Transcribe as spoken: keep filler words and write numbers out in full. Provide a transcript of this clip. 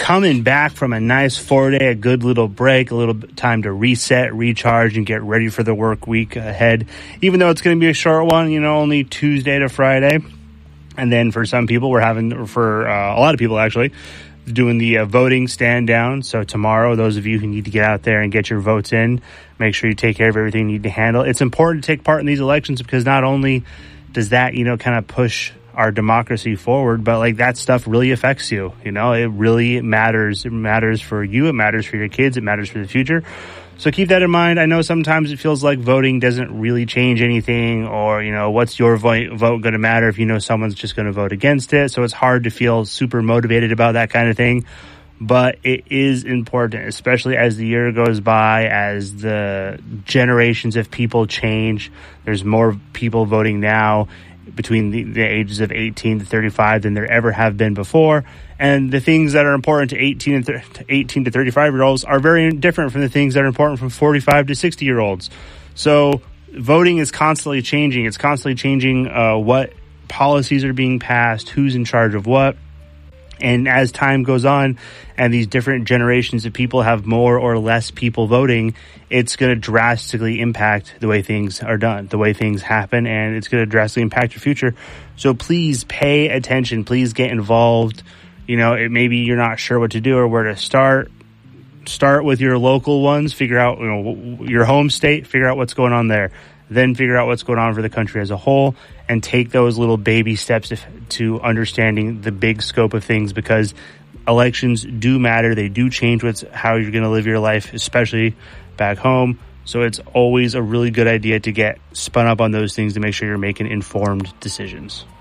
coming back from a nice four day, a good little break, a little time to reset, recharge, and get ready for the work week ahead. Even though it's going to be a short one, you know, only Tuesday to Friday. And then for some people, we're having, for uh, a lot of people actually, doing the uh, voting stand down. So tomorrow, those of you who need to get out there and get your votes in, make sure you take care of everything you need to handle. It's important to take part in these elections because not only does that, you know, kind of push our democracy forward, but like that stuff really affects you. You know, it really matters. It matters for you. It matters for your kids. It matters for the future. So keep that in mind. I know sometimes it feels like voting doesn't really change anything, or, you know, what's your vote, vote going to matter if you know someone's just going to vote against it. So it's hard to feel super motivated about that kind of thing. But it is important, especially as the year goes by, as the generations of people change. There's more people voting now between the, the ages of eighteen to thirty-five than there ever have been before. And the things that are important to eighteen and th- eighteen to thirty-five year olds are very different from the things that are important from forty-five to sixty year olds. So voting is constantly changing. It's constantly changing uh, what policies are being passed, who's in charge of what. And as time goes on and these different generations of people have more or less people voting, it's going to drastically impact the way things are done, the way things happen, and it's going to drastically impact your future. So please pay attention. Please get involved. You know, it, maybe you're not sure what to do or where to start. Start with your local ones. Figure out, you know, your home state. Figure out what's going on there. Then figure out what's going on for the country as a whole, and take those little baby steps to, to understanding the big scope of things, because elections do matter. They do change what's how you're going to live your life, especially back home. So it's always a really good idea to get spun up on those things to make sure you're making informed decisions.